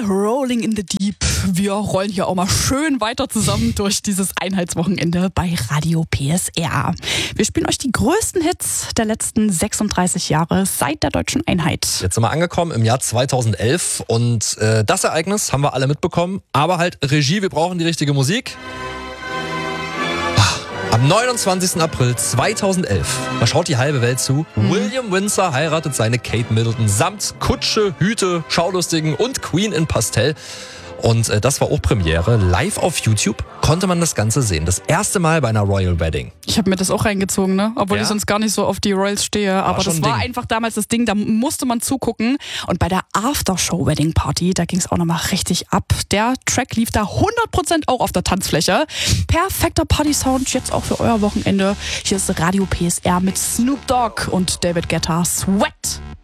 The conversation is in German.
Rolling in the Deep. Wir rollen hier auch mal schön weiter zusammen durch dieses Einheitswochenende bei Radio PSR. Wir spielen euch die größten Hits der letzten 36 Jahre seit der deutschen Einheit. Jetzt sind wir angekommen im Jahr 2011 und das Ereignis haben wir alle mitbekommen. Aber halt Regie, wir brauchen die richtige Musik. Am 29. April 2011, da schaut die halbe Welt zu, William Windsor heiratet seine Kate Middleton samt Kutsche, Hüte, Schaulustigen und Queen in Pastell. Und das war auch Premiere. Live auf YouTube konnte man das Ganze sehen. Das erste Mal bei einer Royal Wedding. Ich habe mir das auch reingezogen, ne? Obwohl ich sonst gar nicht so auf die Royals stehe. Aber das war einfach damals das Ding, da musste man zugucken. Und bei der Aftershow-Wedding-Party, da ging es auch nochmal richtig ab. Der Track lief da 100% auch auf der Tanzfläche. Perfekter Party-Sound jetzt auch für euer Wochenende. Hier ist Radio PSR mit Snoop Dogg und David Guetta, Sweat.